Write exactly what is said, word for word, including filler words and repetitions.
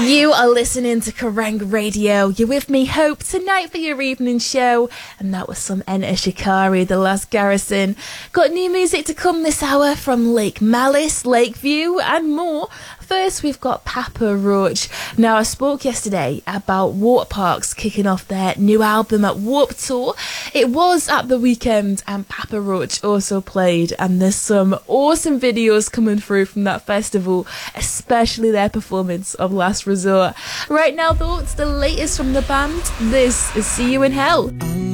You are listening to Kerrang Radio. You're with me, Hope, tonight for your evening show. And that was some Enter Shikari, The Last Garrison. Got new music to come this hour from Lake Malice, Lakeview, and more. First, we've got Papa Roach. Now, I spoke yesterday about Waterparks kicking off their new album at Warped Tour. It was at the weekend, and Papa Roach also played. And there's some awesome videos coming through from that festival, especially their performance of Last Resort. Right now, though, it's the latest from the band. This is See You in Hell.